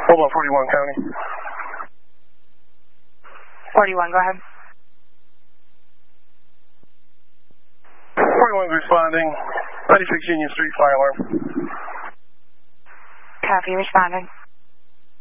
Hold on, 41 County. 41, go ahead. 41 responding. 96 Union Street, fire alarm. Copy, responding.